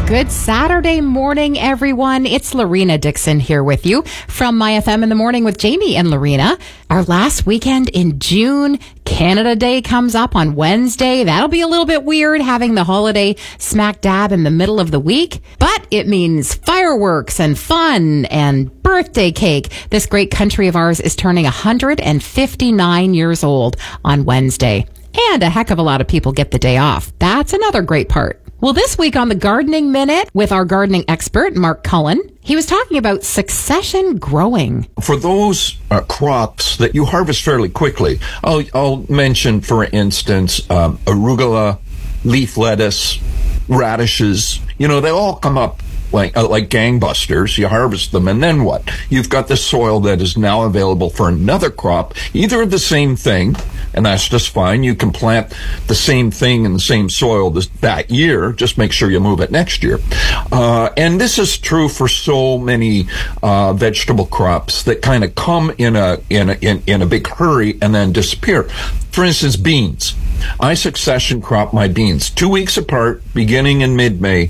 Good Saturday morning, everyone. It's Lorena Dixon here with you from My FM in the Morning with Jamie and Lorena. Our last weekend in June, Canada Day comes up on Wednesday. That'll be a little bit weird having the holiday smack dab in the middle of the week, but it means fireworks and fun and birthday cake. This great country of ours is turning 159 years old on Wednesday. And a heck of a lot of people get the day off. That's another great part. Well, this week on the Gardening Minute with our gardening expert, Mark Cullen, he was talking about succession growing. For those crops that you harvest fairly quickly, I'll mention, for instance, arugula, leaf lettuce, radishes. You know, they all come up like gangbusters. You harvest them, and then what? You've got the soil that is now available for another crop, either the same thing, and that's just fine. You can plant the same thing in the same soil that year. Just make sure you move it next year. And this is true for so many vegetable crops that kind of come in a big hurry and then disappear. For instance, beans. I succession crop my beans 2 weeks apart, beginning in mid-May.